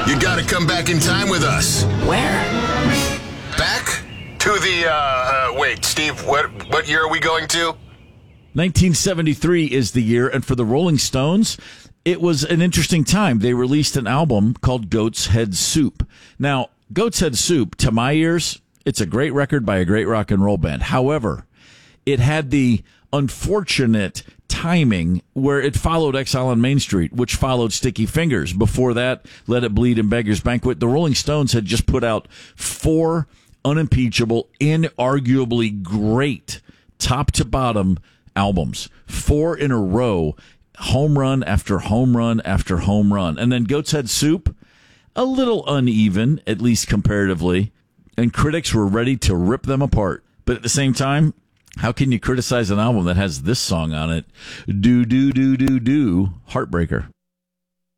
You gotta come back in time with us. Where? Back to the, wait, Steve, what year are we going to? 1973 is the year, and for the Rolling Stones, it was an interesting time. They released an album called Goat's Head Soup. Now, Goat's Head Soup, to my ears, it's a great record by a great rock and roll band. However, it had the unfortunate timing where it followed Exile on Main Street, which followed Sticky Fingers. Before that, Let It Bleed and Beggar's Banquet. The Rolling Stones had just put out 4 unimpeachable, inarguably great, top to bottom albums. 4 in a row, home run after home run after home run. And then Goat's Head Soup, a little uneven, at least comparatively, and critics were ready to rip them apart. But at the same time, how can you criticize an album that has this song on it? Do, do, do, do, do, Heartbreaker.